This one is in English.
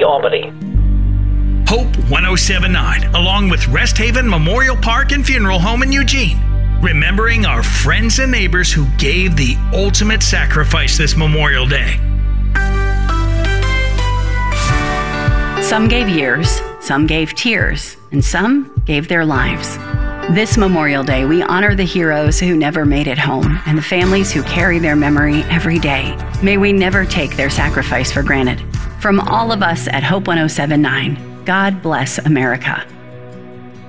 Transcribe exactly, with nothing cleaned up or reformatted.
Albany, Albany. Hope one oh seven point nine, along with Rest Haven Memorial Park and Funeral Home in Eugene, remembering our friends and neighbors who gave the ultimate sacrifice this Memorial Day. Some gave years, some gave tears, and some gave their lives. This Memorial Day, we honor the heroes who never made it home and the families who carry their memory every day. May we never take their sacrifice for granted. From all of us at Hope one oh seven point nine, God bless America.